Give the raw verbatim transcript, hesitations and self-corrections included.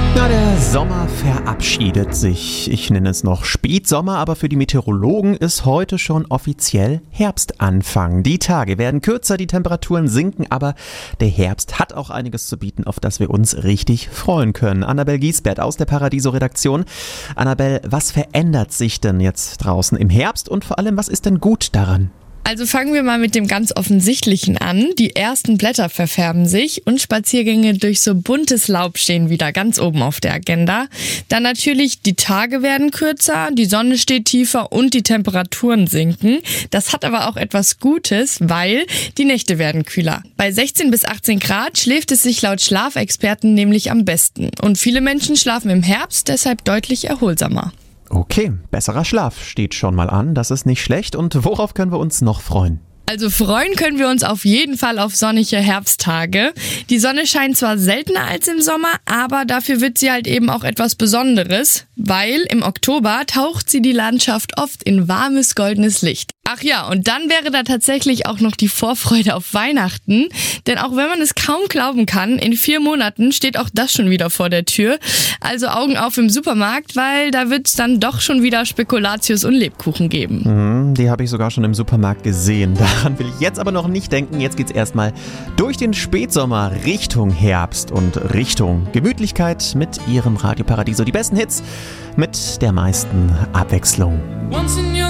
Na, der Sommer verabschiedet sich. Ich nenne es noch Spätsommer, aber für die Meteorologen ist heute schon offiziell Herbstanfang. Die Tage werden kürzer, die Temperaturen sinken, aber der Herbst hat auch einiges zu bieten, auf das wir uns richtig freuen können. Annabel Giesbert aus der Paradiso-Redaktion. Annabel, was verändert sich denn jetzt draußen im Herbst und vor allem, was ist denn gut daran? Also fangen wir mal mit dem ganz Offensichtlichen an. Die ersten Blätter verfärben sich und Spaziergänge durch so buntes Laub stehen wieder ganz oben auf der Agenda. Dann natürlich, die Tage werden kürzer, die Sonne steht tiefer und die Temperaturen sinken. Das hat aber auch etwas Gutes, weil die Nächte werden kühler. Bei sechzehn bis achtzehn Grad schläft es sich laut Schlafexperten nämlich am besten. Und viele Menschen schlafen im Herbst deshalb deutlich erholsamer. Okay, besserer Schlaf steht schon mal an, das ist nicht schlecht. Und worauf können wir uns noch freuen? Also freuen können wir uns auf jeden Fall auf sonnige Herbsttage. Die Sonne scheint zwar seltener als im Sommer, aber dafür wird sie halt eben auch etwas Besonderes, weil im Oktober taucht sie die Landschaft oft in warmes, goldenes Licht. Ach ja, und dann wäre da tatsächlich auch noch die Vorfreude auf Weihnachten, denn auch wenn man es kaum glauben kann, in vier Monaten steht auch das schon wieder vor der Tür. Also Augen auf im Supermarkt, weil da wird es dann doch schon wieder Spekulatius und Lebkuchen geben. Mhm, die habe ich sogar schon im Supermarkt gesehen. Daran will ich jetzt aber noch nicht denken. Jetzt geht's erstmal durch den Spätsommer Richtung Herbst und Richtung Gemütlichkeit mit Ihrem Radio Paradiso. Die besten Hits mit der meisten Abwechslung.